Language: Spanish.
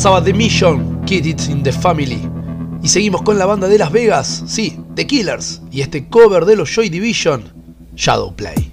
pasaba The Mission, Keep It in the Family. Y seguimos con la banda de Las Vegas, sí, The Killers, y este cover de los Joy Division, Shadowplay.